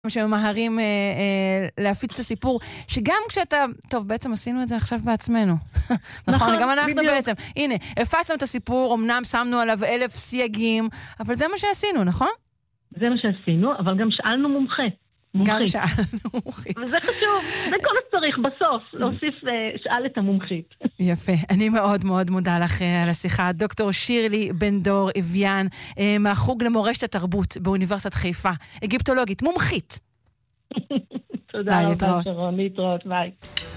שממהרים להפיץ את הסיפור, שגם כשאתה, טוב, בעצם עשינו את זה עכשיו בעצמנו. נכון, גם אנחנו בעצם. הנה, הפצנו את הסיפור, אמנם שמנו עליו 1000 סייגים, אבל זה מה שעשינו, נכון? זה מה שעשינו, אבל גם שאלנו מומחה. גם שאלנו מומחית. וזה חשוב, זה כל מה שצריך בסוף, להוסיף שאל את המומחית. יפה, אני מאוד מאוד מודה לך על השיחה. דוקטור שירלי בן דור אביאן, מהחוג למורשת התרבות באוניברסיטת חיפה, אגיפטולוגית, מומחית. תודה רבה שרון, להתראות, ביי.